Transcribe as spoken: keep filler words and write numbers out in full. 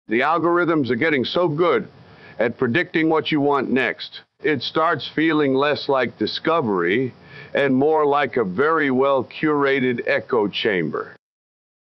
The algorithms are getting so good at predicting what you want next. It starts feeling less like discovery and more like a very well curated echo chamber.